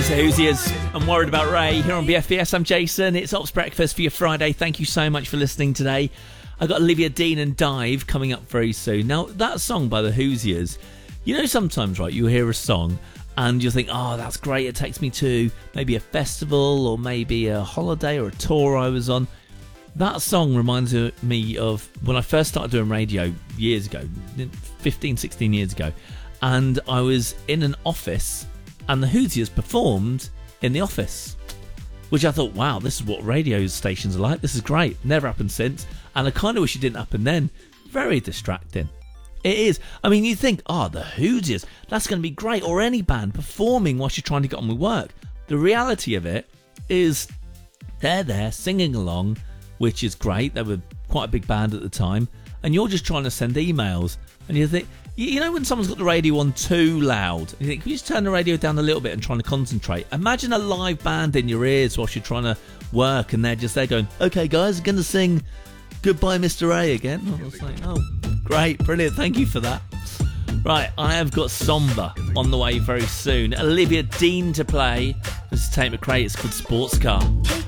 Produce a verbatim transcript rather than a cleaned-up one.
It's the Hoosiers. I'm worried about Ray here on B F B S. I'm Jason. It's Ops Breakfast for your Friday. Thank you so much for listening today. I've got Olivia Dean and Dive coming up very soon. Now, that song by the Hoosiers, you know, sometimes, right, you hear a song and you think, oh, that's great. It takes me to maybe a festival or maybe a holiday or a tour I was on. That song reminds me of when I first started doing radio years ago, fifteen, sixteen years ago. And I was in an office and the Hoosiers performed in the office, which I thought, wow, this is what radio stations are like. This is great. Never happened since. And I kind of wish it didn't happen then. Very distracting. It is. I mean, you think, oh, the Hoosiers, that's going to be great. Or any band performing whilst you're trying to get on with work. The reality of it is they're there singing along, which is great. They were quite a big band at the time. And you're just trying to send emails. And you think, you know when someone's got the radio on too loud, you think, can you just turn the radio down a little bit and trying to concentrate? Imagine a live band in your ears whilst you're trying to work and they're just there going, okay guys, I'm going to sing Goodbye Mister A again. I was like, oh, great, brilliant, thank you for that. Right, I have got Somber on the way very soon. Olivia Dean to play. This is Tate McRae, it's called Sports Car.